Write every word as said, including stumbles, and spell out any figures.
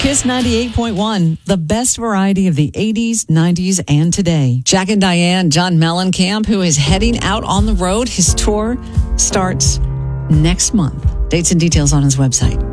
Kiss ninety-eight point one, the best variety of the eighties, nineties, and today. Jack and Diane, John Mellencamp, who is heading out on the road. His tour starts next month. Dates and details on his website.